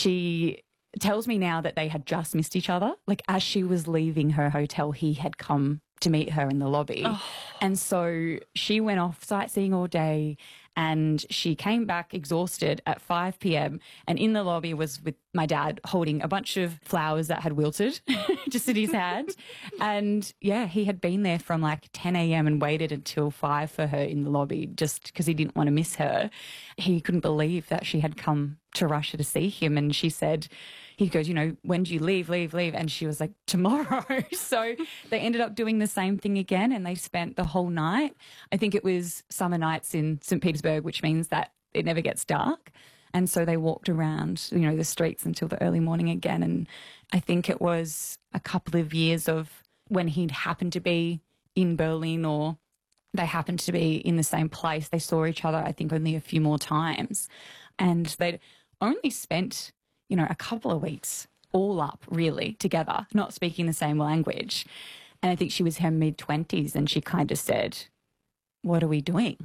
she tells me now that they had just missed each other. Like, as she was leaving her hotel, he had come to meet her in the lobby. And so she went off sightseeing all day, and she came back exhausted at 5 p.m. and in the lobby was with my dad holding a bunch of flowers that had wilted just in his hand. And yeah, he had been there from like 10 a.m. and waited until 5 for her in the lobby just because he didn't want to miss her. He couldn't believe that she had come to Russia to see him. And she said, he goes, you know, when do you leave? And she was like, tomorrow. So they ended up doing the same thing again, and they spent the whole night. I think it was summer nights in St. Petersburg, which means that it never gets dark. And so they walked around, you know, the streets until the early morning again. And I think it was a couple of years of when he'd happened to be in Berlin or they happened to be in the same place. They saw each other, I think, only a few more times. And they'd only spent, you know, a couple of weeks all up really together, not speaking the same language. And I think she was her mid-20s and she kind of said, what are we doing?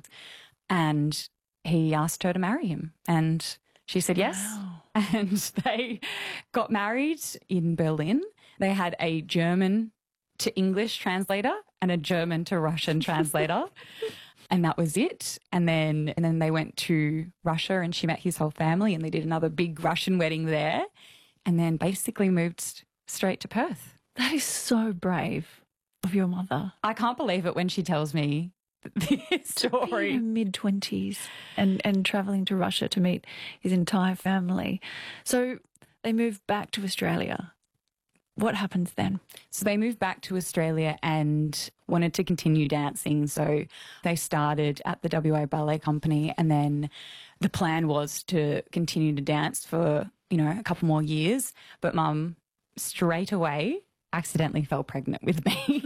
And he asked her to marry him. And she said yes. Wow. And they got married in Berlin. They had a German to English translator and a German to Russian translator. And that was it. And then they went to Russia and she met his whole family and they did another big Russian wedding there and then basically moved straight to Perth. That is so brave of your mother. I can't believe it when she tells me this story. In her mid-20s and travelling to Russia to meet his entire family. So they moved back to Australia. What happens then? So they moved back to Australia and wanted to continue dancing. So they started at the WA Ballet Company and then the plan was to continue to dance for, you know, a couple more years. But Mum straight away accidentally fell pregnant with me.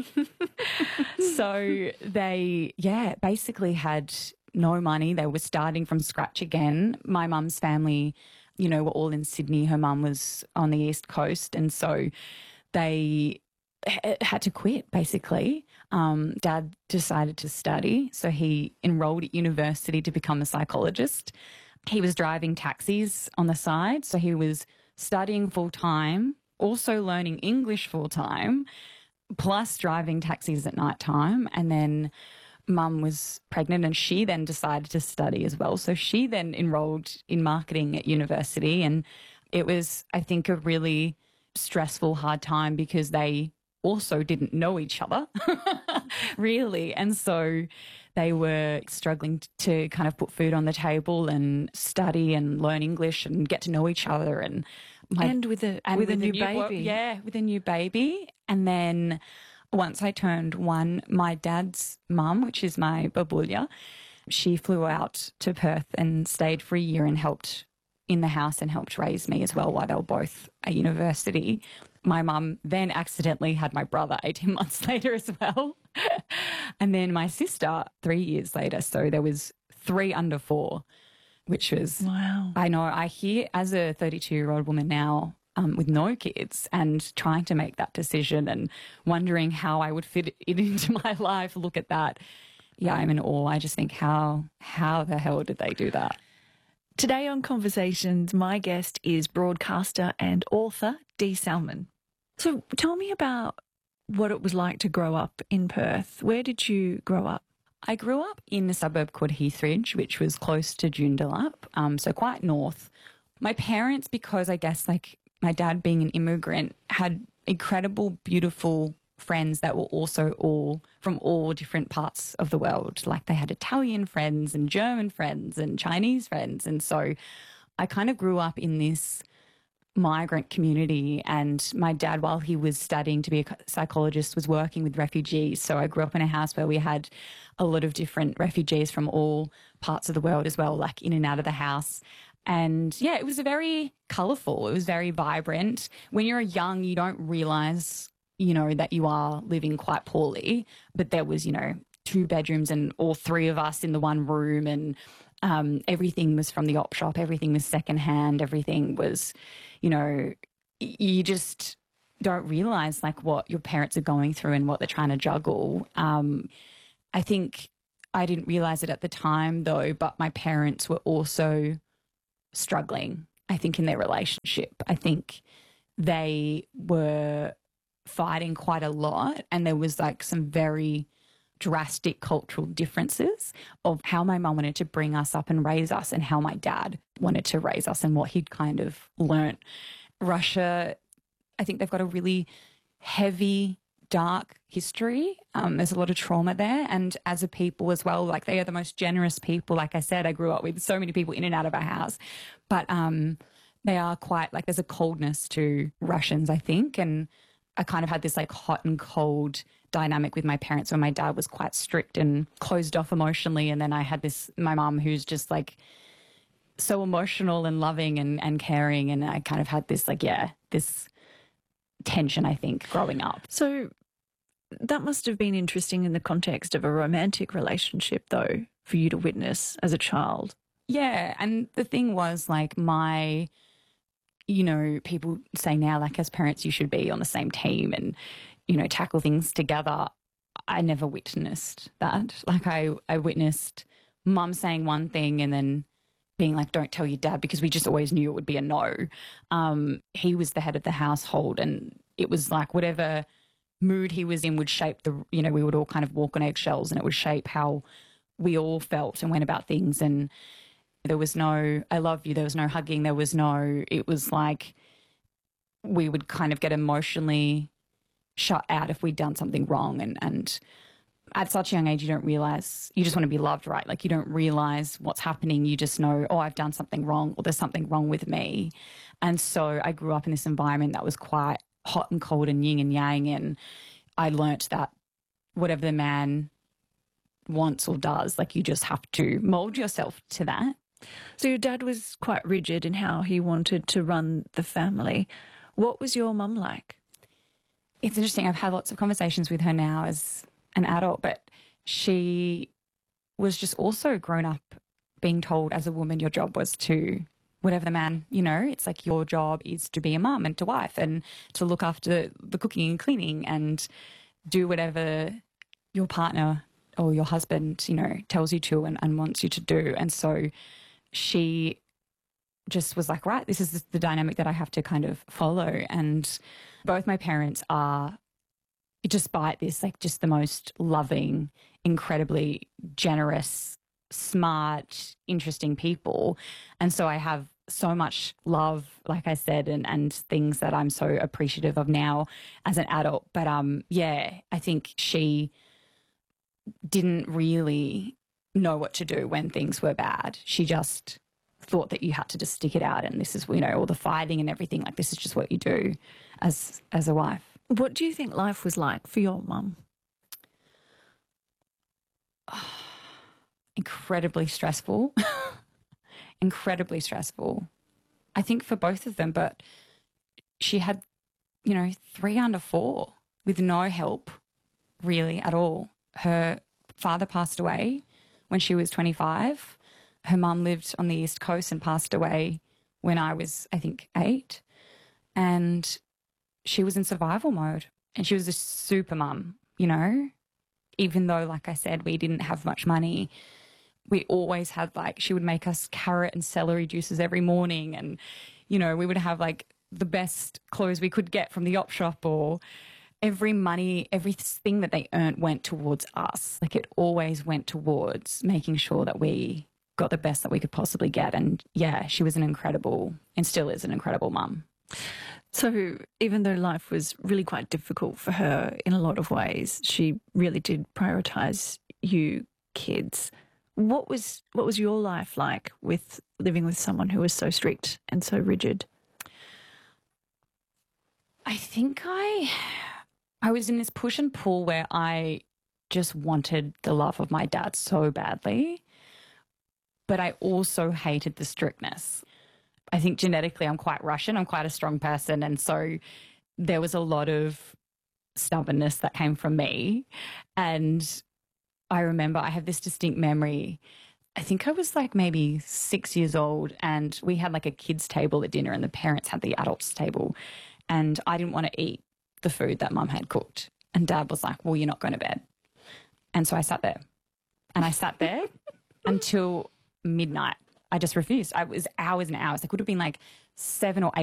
So they, basically had no money. They were starting from scratch again. My mum's family, you know, were all in Sydney. Her mum was on the East Coast. And so they had to quit, basically. Dad decided to study. So he enrolled at university to become a psychologist. He was driving taxis on the side. So he was studying full-time, also learning English full-time, plus driving taxis at night time. And then Mum was pregnant and she then decided to study as well. So she then enrolled in marketing at university. And it was, I think, a really stressful, hard time because they also didn't know each other, really. And so they were struggling to kind of put food on the table and study and learn English and get to know each other. And with a new baby. With a new baby. And then once I turned 1, my dad's mum, which is my babulia, she flew out to Perth and stayed for a year and helped in the house and helped raise me as well while they were both at university. My mum then accidentally had my brother 18 months later as well. And then my sister 3 years later. So there was 3 under 4, which was, wow. I know, I hear as a 32-year-old woman now with no kids and trying to make that decision and wondering how I would fit it into my life. Look at that. Yeah, I'm in awe. I just think how the hell did they do that? Today on Conversations, my guest is broadcaster and author Dee Salmon. So tell me about what it was like to grow up in Perth. Where did you grow up? I grew up in a suburb called Heathridge, which was close to Joondalup, so quite north. My parents, because I guess like my dad being an immigrant, had incredible, beautiful friends that were also all from all different parts of the world. Like they had Italian friends and German friends and Chinese friends. And so I kind of grew up in this migrant community, and my dad, while he was studying to be a psychologist, was working with refugees. So I grew up in a house where we had a lot of different refugees from all parts of the world as well, like in and out of the house. And yeah, it was very colourful. It was very vibrant. When you're young, you don't realise, you know, that you are living quite poorly, but there was, you know, 2 bedrooms and all 3 of us in the one room, and everything was from the op shop, everything was secondhand, everything was, you know, you just don't realise like what your parents are going through and what they're trying to juggle. I think I didn't realise it at the time though, but my parents were also struggling I think, in their relationship. I think they were fighting quite a lot, and there was like some very drastic cultural differences of how my mum wanted to bring us up and raise us and how my dad wanted to raise us and what he'd kind of learnt. Russia, I think they've got a really heavy, dark history. There's a lot of trauma there. And as a people as well, like they are the most generous people. Like I said, I grew up with so many people in and out of our house. But they are quite, like there's a coldness to Russians, I think. And I kind of had this like hot and cold dynamic with my parents where my dad was quite strict and closed off emotionally. And then I had my mum who's just like so emotional and loving and caring. And I kind of had this like, this tension, I think, growing up. So that must have been interesting in the context of a romantic relationship, though, for you to witness as a child. Yeah. And the thing was like people say now, like as parents, you should be on the same team and, tackle things together. I never witnessed that. Like I witnessed mum saying one thing and then being like, don't tell your dad, because we just always knew it would be a no. He was the head of the household, and it was like whatever mood he was in would shape we would all kind of walk on eggshells, and it would shape how we all felt and went about things. And there was no, I love you. There was no hugging. It was like we would kind of get emotionally shut out if we'd done something wrong. And at such a young age, you don't realize, you just want to be loved, right? Like you don't realize what's happening. You just know, oh, I've done something wrong, or there's something wrong with me. And so I grew up in this environment that was quite hot and cold and yin and yang. And I learnt that whatever the man wants or does, like you just have to mold yourself to that. So your dad was quite rigid in how he wanted to run the family. What was your mum like? It's interesting. I've had lots of conversations with her now as an adult, but she was just also grown up being told as a woman your job was to, whatever the man, it's like your job is to be a mum and to wife and to look after the cooking and cleaning and do whatever your partner or your husband, tells you to and wants you to do. And so she just was like, right, this is the dynamic that I have to kind of follow. And both my parents are, despite this, like just the most loving, incredibly generous, smart, interesting people. And so I have so much love, like I said, and things that I'm so appreciative of now as an adult. But I think she didn't really know what to do when things were bad. She just thought that you had to just stick it out, and this is, all the fighting and everything, like this is just what you do as a wife. What do you think life was like for your mum? Incredibly stressful. Incredibly stressful. I think for both of them, but she had, 3 under 4 with no help really at all. Her father passed away when she was 25. Her mum lived on the East Coast and passed away when I was, I think, 8. And she was in survival mode, and she was a super mum, even though, like I said, we didn't have much money. We always had she would make us carrot and celery juices every morning. And, we would have the best clothes we could get from the op shop, or everything that they earned went towards us. Like it always went towards making sure that we got the best that we could possibly get. And yeah, she was and still is an incredible mum. So even though life was really quite difficult for her in a lot of ways, she really did prioritise you kids. What was your life like with living with someone who was so strict and so rigid? I think I was in this push and pull where I just wanted the love of my dad so badly, but I also hated the strictness. I think genetically I'm quite Russian. I'm quite a strong person. And so there was a lot of stubbornness that came from me. And I remember I have this distinct memory. I think I was maybe 6 years old, and we had a kids' table at dinner and the parents had the adults' table. And I didn't want to eat the food that mum had cooked. And dad was like, well, you're not going to bed. And so I sat there. And I sat there until midnight. I just refused. I was hours and hours. It could have been like 7 or